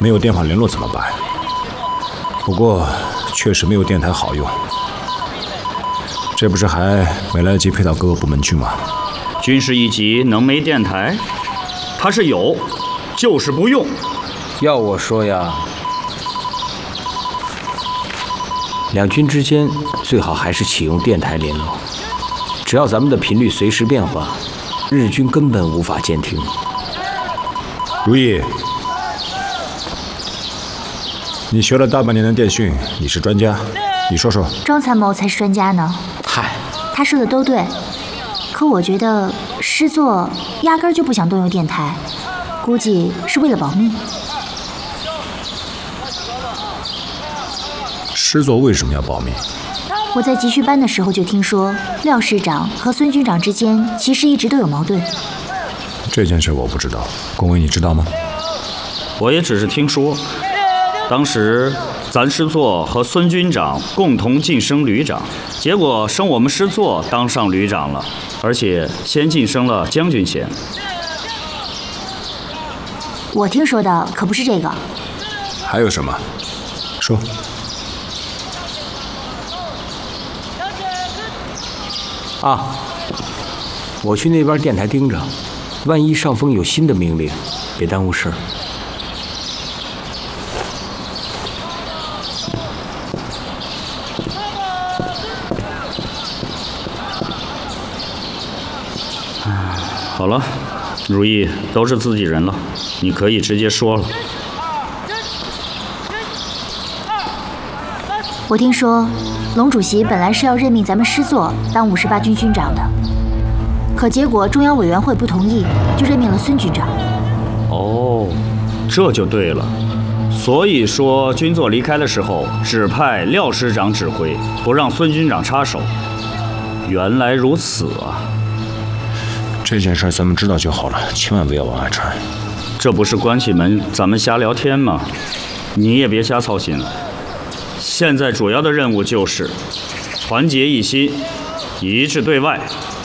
没有电话联络怎么办？不过确实没有电台好用。这不是还没来得及配到各个部门去吗？ 军事一级能没电台？它是有，就是不用。 要我说呀，两军之间最好还是启用电台联络。只要咱们的频率随时变化，日军根本无法监听。 如意，你学了大半年的电讯，你是专家，你说说。 庄参谋才是专家呢。 嗨， 他说的都对，可我觉得师座压根儿就不想动用电台，估计是为了保密。 师座为什么要保密？ 我在集训班的时候就听说，廖师长和孙军长之间其实一直都有矛盾。 这件事我不知道，龚伟你知道吗？ 我也只是听说，当时咱师座和孙军长共同晋升旅长，结果升我们师座当上旅长了，而且先晋升了将军衔。 我听说的可不是这个。 还有什么？说。 啊，我去那边电台盯着，万一上峰有新的命令，别耽误事儿。 好了，如意都是自己人了，你可以直接说了。 我听说，龙主席本来是要任命咱们师座当58军军长的，可结果中央委员会不同意，就任命了孙军长。 哦，这就对了。所以说，军座离开的时候，指派廖师长指挥，不让孙军长插手。原来如此啊！ 这件事咱们知道就好了，千万不要往外传。 这不是关起门咱们瞎聊天吗？你也别瞎操心了。现在主要的任务就是团结一心，一致对外，